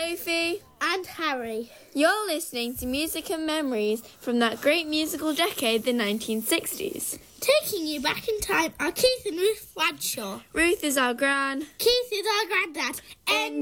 Sophie. And Harry. You're listening to Music and Memories from that great musical decade, the 1960s. Taking you back in time are Keith and Ruth Bradshaw. Ruth is our gran. Keith is our granddad.